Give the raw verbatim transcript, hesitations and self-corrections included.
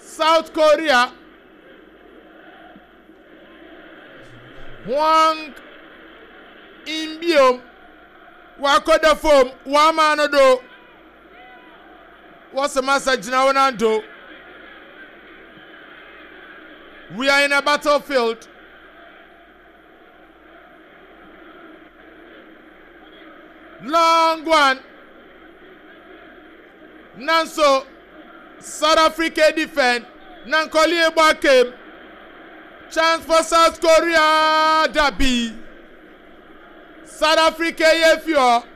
South Korea. Hwang In-beom. Wakoda foam. Wamano do. What's the message now? Nando? We are in a battlefield. Long one. Nanso. South Africa defend. Nankoli Ebakem. Chance for South Korea. Dabi. South Africa, if you are.